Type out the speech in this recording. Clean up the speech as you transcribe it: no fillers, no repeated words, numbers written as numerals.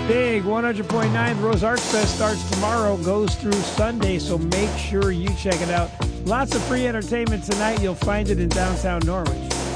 Big 100.9 Rose Arts Fest starts tomorrow, goes through Sunday, so make sure you check it out. Lots of free entertainment tonight. You'll find it in downtown Norwich.